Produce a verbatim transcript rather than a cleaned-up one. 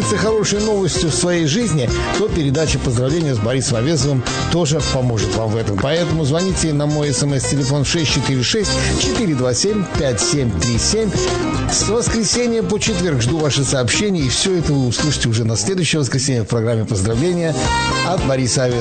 поделиться хорошей новостью в своей жизни, то передача «Поздравления» с Борисом Авесовым тоже поможет вам в этом. Поэтому звоните на мой смс-телефон шесть четыре шесть четыре два семь пять семь три семь. С воскресенья по четверг жду ваши сообщения, и все это вы услышите уже на следующее воскресенье в программе «Поздравления» от Бориса Авесова.